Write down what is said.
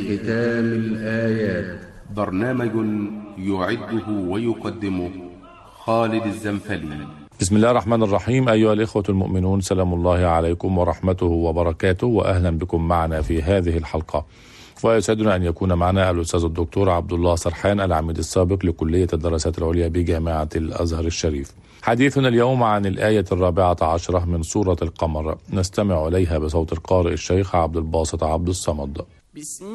ختام الآيات. برنامج يعده ويقدمه خالد الزنفلي. بسم الله الرحمن الرحيم. أيها الإخوة المؤمنون، سلام الله عليكم ورحمته وبركاته، وأهلا بكم معنا في هذه الحلقة. ويسعدنا أن يكون معنا الأستاذ الدكتور عبد الله سرحان، العميد السابق لكلية الدراسات العليا بجامعة الأزهر الشريف. حديثنا اليوم عن الآية 14 من سورة القمر، نستمع إليها بصوت القارئ الشيخ عبد الباسط عبد الصمد.